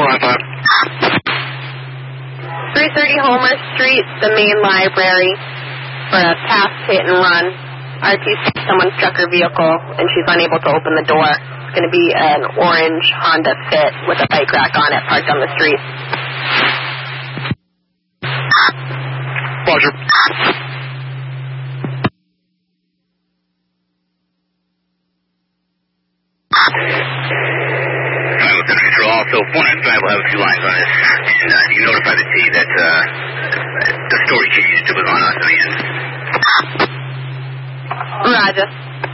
330 Homer Street, the main library, for a past hit and run. RTC, someone struck her vehicle, and she's unable to open the door. It's going to be an orange Honda Fit with a bike rack on it parked on the street. Roger. Also, 495 will have a few lines on this, and you notify the T that the story she used to was on us in the end. Roger.